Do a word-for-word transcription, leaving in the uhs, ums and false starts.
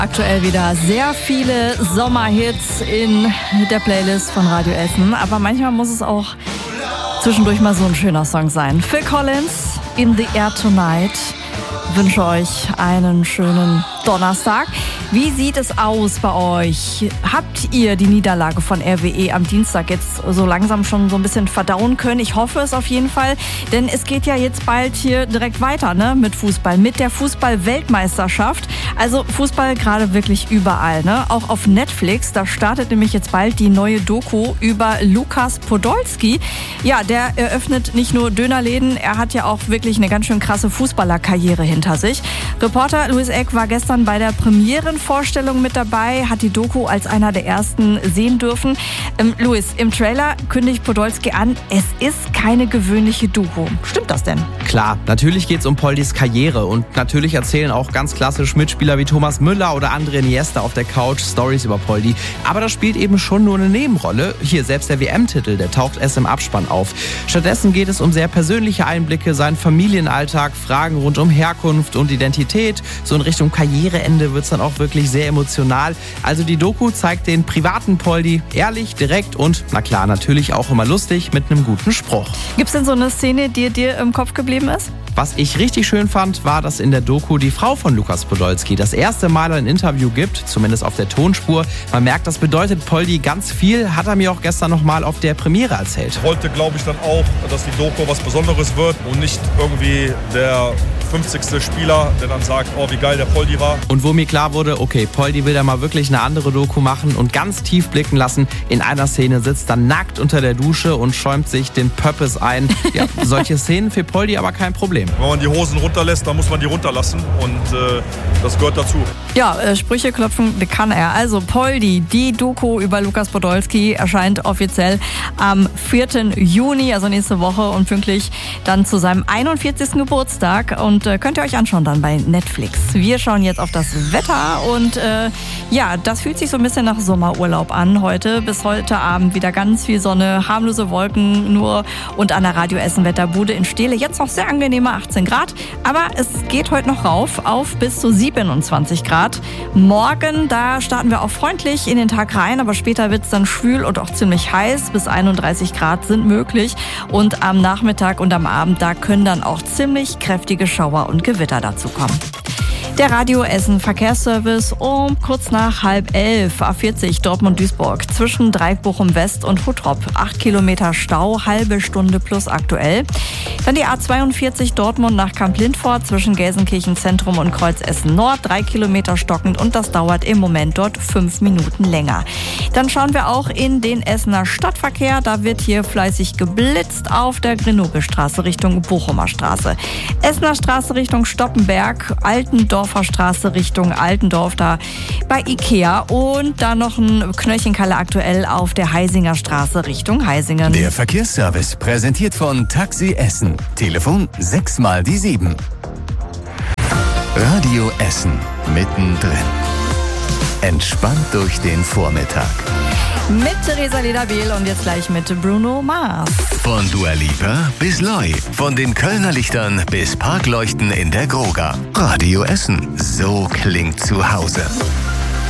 Aktuell wieder sehr viele Sommerhits in der Playlist von Radio Essen. Aber manchmal muss es auch zwischendurch mal so ein schöner Song sein. Phil Collins, In the Air Tonight. Ich wünsche euch einen schönen Donnerstag. Wie sieht es aus bei euch? Habt ihr die Niederlage von R W E am Dienstag jetzt so langsam schon so ein bisschen verdauen können? Ich hoffe es auf jeden Fall, denn es geht ja jetzt bald hier direkt weiter, ne, mit Fußball, mit der Fußball-Weltmeisterschaft. Also Fußball gerade wirklich überall, ne? Auch auf Netflix, da startet nämlich jetzt bald die neue Doku über Lukas Podolski. Ja, der eröffnet nicht nur Dönerläden, er hat ja auch wirklich eine ganz schön krasse Fußballerkarriere hinter sich. Reporter Louis Eck war gestern bei der Premierenvorstellung mit dabei, hat die Doku als einer der ersten sehen dürfen. Ähm, Louis, im Trailer kündigt Podolski an, es ist keine gewöhnliche Doku. Stimmt das denn? Klar, natürlich geht es um Poldis Karriere und natürlich erzählen auch ganz klassisch Mitspieler wie Thomas Müller oder André Iniesta auf der Couch Stories über Poldi. Aber das spielt eben schon nur eine Nebenrolle. Hier, selbst der W M-Titel, der taucht erst im Abspann auf. Stattdessen geht es um sehr persönliche Einblicke, seinen Familienalltag, Fragen rund um Herkunft und Identität. So in Richtung Karriereende wird es dann auch wirklich sehr emotional. Also die Doku zeigt den privaten Poldi ehrlich, direkt und, na klar, natürlich auch immer lustig mit einem guten Spruch. Gibt's denn so eine Szene, die dir im Kopf geblieben ist? Was ich richtig schön fand, war, dass in der Doku die Frau von Lukas Podolski das erste Mal ein Interview gibt, zumindest auf der Tonspur. Man merkt, das bedeutet Poldi ganz viel, hat er mir auch gestern noch mal auf der Premiere erzählt. Ich wollte, glaube ich, dann auch, dass die Doku was Besonderes wird und nicht irgendwie der fünfzigste Spieler, der dann sagt, oh, wie geil der Poldi war. Und wo mir klar wurde, okay, Poldi will da mal wirklich eine andere Doku machen und ganz tief blicken lassen. In einer Szene sitzt er nackt unter der Dusche und schäumt sich den Pöppes ein. Ja, solche Szenen für Poldi aber kein Problem. Wenn man die Hosen runterlässt, dann muss man die runterlassen und äh, das gehört dazu. Ja, äh, Sprüche klopfen kann er. Also Poldi, die Doku über Lukas Podolski erscheint offiziell am vierten Juni, also nächste Woche und pünktlich dann zu seinem einundvierzigsten Geburtstag und äh, könnt ihr euch anschauen dann bei Netflix. Wir schauen jetzt auf das Wetter und äh, ja, das fühlt sich so ein bisschen nach Sommerurlaub an heute. Bis heute Abend wieder ganz viel Sonne, harmlose Wolken nur und an der Radio Essen Wetterbude in Steele jetzt noch sehr angenehme achtzehn Grad, aber es geht heute noch rauf auf bis zu siebenundzwanzig Grad. Morgen, da starten wir auch freundlich in den Tag rein, aber später wird es dann schwül und auch ziemlich heiß. Bis einunddreißig Grad sind möglich und am Nachmittag und am Abend, da können dann auch ziemlich kräftige Schauer und Gewitter dazu kommen. Der Radio Essen Verkehrsservice um kurz nach halb elf, A vierzig Dortmund-Duisburg, zwischen Dreieck-Bochum West und Huttrop. Acht Kilometer Stau, halbe Stunde plus aktuell. Dann die A zweiundvierzig Dortmund nach Kamp-Lindfort, zwischen Gelsenkirchen Zentrum und Kreuz Essen Nord, drei Kilometer stockend und das dauert im Moment dort fünf Minuten länger. Dann schauen wir auch in den Essener Stadtverkehr. Da wird hier fleißig geblitzt auf der Grenoble-Straße Richtung Bochumer Straße. Essener Straße Richtung Stoppenberg, Altendorfer Straße Richtung Altendorf, da bei Ikea und dann noch ein Knöllchenkalle aktuell auf der Heisinger Straße Richtung Heisingen. Der Verkehrsservice präsentiert von Taxi Essen. Telefon sechs mal die sieben. Radio Essen mittendrin. Entspannt durch den Vormittag. Mit Theresa Lederbehl und jetzt gleich mit Bruno Mars. Von Dua Lipa bis Loi, von den Kölner Lichtern bis Parkleuchten in der Groga. Radio Essen, so klingt zu Hause.